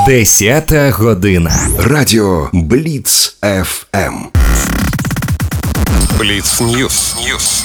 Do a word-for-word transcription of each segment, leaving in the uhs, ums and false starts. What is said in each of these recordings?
Десята година. Радіо Бліц еф ем. Бліц Ньюс. Ньюс.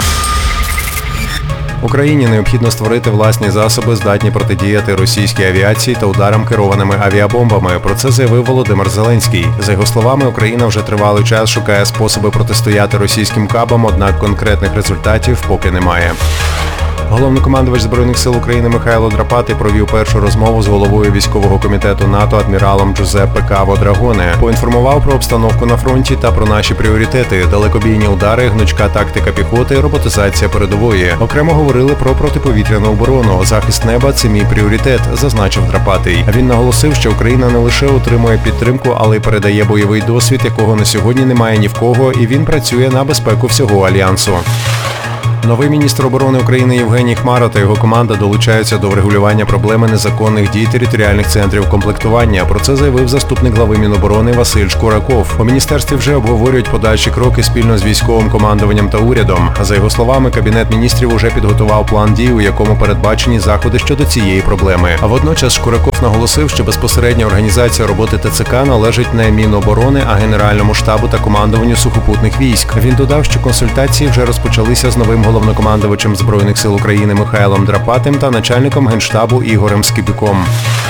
Україні необхідно створити власні засоби, здатні протидіяти російській авіації та ударам керованими авіабомбами. Про це заявив Володимир Зеленський. За його словами, Україна вже тривалий час шукає способи протистояти російським кабам, однак конкретних результатів поки немає. Головнокомандувач Збройних сил України Михайло Драпатий провів першу розмову з головою військового комітету НАТО адміралом Джузеппе Каво Драгоне. Поінформував про обстановку на фронті та про наші пріоритети – далекобійні удари, гнучка тактика піхоти, роботизація передової. Окремо говорили про протиповітряну оборону. Захист неба – це мій пріоритет, зазначив Драпатий. Він наголосив, що Україна не лише отримує підтримку, але й передає бойовий досвід, якого на сьогодні немає ні в кого, і він працює на безпеку всього Альянсу. Новий міністр оборони України Євгеній Хмара та його команда долучаються до врегулювання проблеми незаконних дій територіальних центрів комплектування. Про це заявив заступник глави Міноборони Василь Шкураков. У міністерстві вже обговорюють подальші кроки спільно з військовим командуванням та урядом. За його словами, Кабінет міністрів уже підготував план дій, у якому передбачені заходи щодо цієї проблеми. А водночас Шкураков наголосив, що безпосередня організація роботи Те Це Ка належить не Міноборони, а Генеральному штабу та командуванню сухопутних військ. Він додав, що консультації вже розпочалися з новим головнокомандувачем Збройних сил України Михайлом Драпатим та начальником Генштабу Ігорем Скибюком.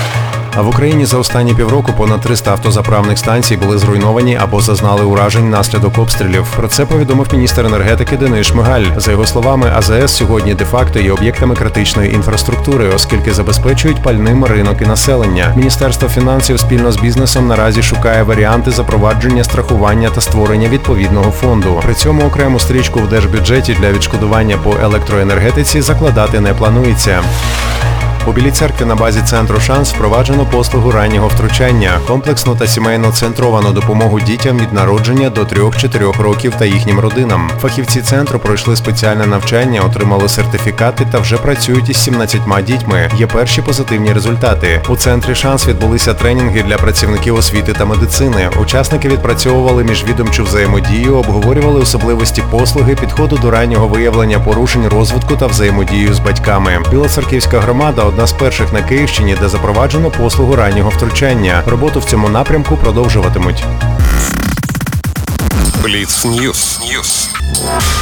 А в Україні за останні півроку понад триста автозаправних станцій були зруйновані або зазнали уражень внаслідок обстрілів. Про це повідомив міністр енергетики Денис Шмигаль. За його словами, А З С сьогодні де-факто є об'єктами критичної інфраструктури, оскільки забезпечують пальним ринок і населення. Міністерство фінансів спільно з бізнесом наразі шукає варіанти запровадження страхування та створення відповідного фонду. При цьому окрему стрічку в держбюджеті для відшкодування по електроенергетиці закладати не планується. У Білій Церкві на базі центру «Шанс» впроваджено послугу раннього втручання, комплексну та сімейно центровану допомогу дітям від народження до трьох-чотирьох років та їхнім родинам. Фахівці центру пройшли спеціальне навчання, отримали сертифікати та вже працюють із сімнадцятьма дітьми. Є перші позитивні результати. У центрі «Шанс» відбулися тренінги для працівників освіти та медицини. Учасники відпрацьовували міжвідомчу взаємодію, обговорювали особливості послуги, підходу до раннього виявлення порушень розвитку та взаємодію з батьками. Білоцерківська громада – одна з перших на Київщині, де запроваджено послугу раннього втручання. Роботу в цьому напрямку продовжуватимуть. Бліц Ньюс. Ньюс.